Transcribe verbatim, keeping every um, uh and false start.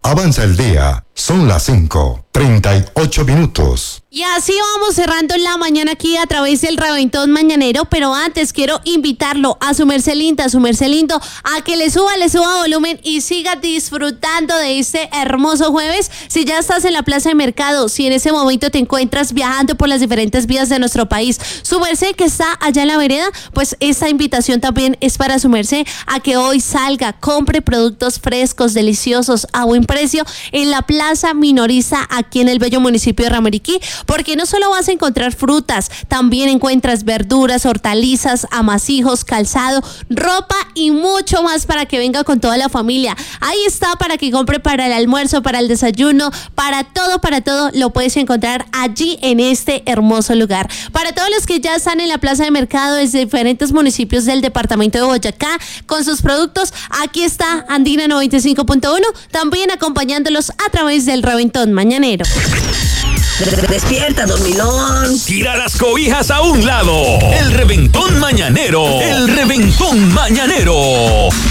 Avanza el día. Son las cinco, treinta y ocho minutos. Y así vamos cerrando la mañana aquí a través del Reventón Mañanero, pero antes quiero invitarlo a su merced linda, a su merced lindo, a que le suba, le suba volumen y siga disfrutando de este hermoso jueves. Si ya estás en la plaza de mercado, si en ese momento te encuentras viajando por las diferentes vías de nuestro país, su merced que está allá en la vereda, pues esta invitación también es para su merced a que hoy salga, compre productos frescos, deliciosos, a buen precio en la plaza Plaza Minorista aquí en el bello municipio de Ramiriquí, porque no solo vas a encontrar frutas, también encuentras verduras, hortalizas, amasijos, calzado, ropa y mucho más para que venga con toda la familia. Ahí está para que compre para el almuerzo, para el desayuno, para todo, para todo, lo puedes encontrar allí en este hermoso lugar. Para todos los que ya están en la plaza de mercado desde diferentes municipios del departamento de Boyacá con sus productos, aquí está Andina noventa y cinco punto uno, también acompañándolos a través del Reventón Mañanero. Despierta, dormilón. Tira las cobijas a un lado. El Reventón Mañanero. El Reventón Mañanero.